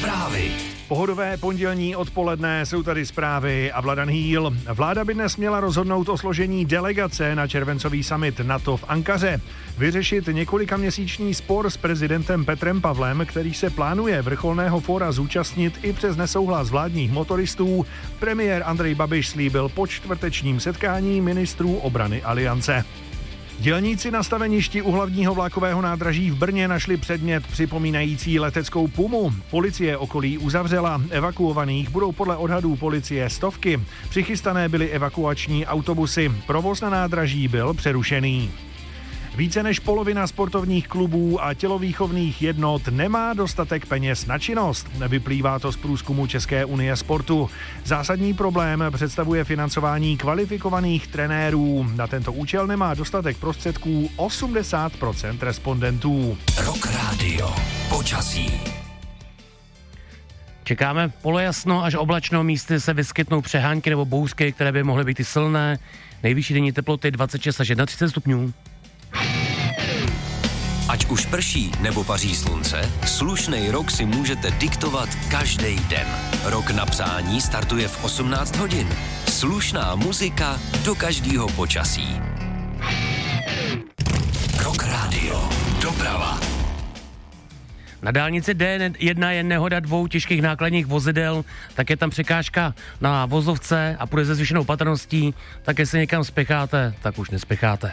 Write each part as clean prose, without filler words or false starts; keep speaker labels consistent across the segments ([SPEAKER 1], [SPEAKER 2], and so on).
[SPEAKER 1] Zprávy.
[SPEAKER 2] Pohodové pondělní odpoledne, jsou tady zprávy a Vladan Hýl. Vláda by dnes měla rozhodnout o složení delegace na červencový summit NATO v Ankaře. Vyřešit několikaměsíční spor s prezidentem Petrem Pavlem, který se plánuje vrcholného fóra zúčastnit i přes nesouhlas vládních motoristů. Premiér Andrej Babiš slíbil po čtvrtečním setkání ministrů obrany Aliance. Dělníci na staveništi u hlavního vlakového nádraží v Brně našli předmět připomínající leteckou pumu. Policie okolí uzavřela, evakuovaných budou podle odhadů policie stovky. Přichystané byly evakuační autobusy, provoz na nádraží byl přerušený. Více než polovina sportovních klubů a tělovýchovných jednot nemá dostatek peněz na činnost. Vyplývá to z průzkumu České unie sportu. Zásadní problém představuje financování kvalifikovaných trenérů. Na tento účel nemá dostatek prostředků 80% respondentů.
[SPEAKER 1] Rock Radio. Počasí.
[SPEAKER 3] Čekáme polojasno až oblačno, místy se vyskytnou přehánky nebo bouřky, které by mohly být i silné. Nejvyšší denní teploty 26 až 31 stupňů.
[SPEAKER 1] Ať už prší nebo paří slunce, slušnej rok si můžete diktovat každý den. Rok na přání startuje v 18 hodin. Slušná muzika do každého počasí. Rock Radio. Doprava.
[SPEAKER 3] Na dálnici D1 je nehoda dvou těžkých nákladních vozidel, tak je tam překážka na vozovce a půjde se zvýšenou patrností, tak jestli někam spěcháte, tak už nespěcháte.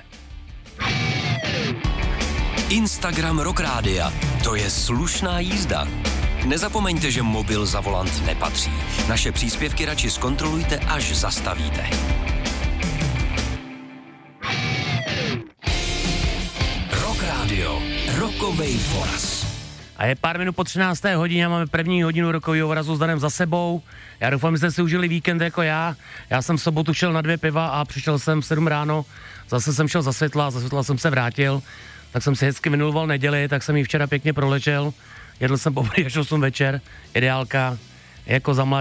[SPEAKER 1] Instagram Rock Rádia. To je slušná jízda. Nezapomeňte, že mobil za volant nepatří. Naše příspěvky radši zkontrolujte, až zastavíte. Rock Radio. Rokovej voraz.
[SPEAKER 3] A je pár minut po 13. hodině a máme první hodinu rokového vorazu s Danem za sebou. Já doufám, že jste si užili víkend jako já. Já jsem v sobotu šel na 2 piva a přišel jsem v 7 ráno. Zase jsem šel za světla jsem se vrátil. Tak jsem si hezky minuloval neděli, tak jsem ji včera pěkně proležel. Jedl jsem poprvé až 8 večer, ideálka, jako za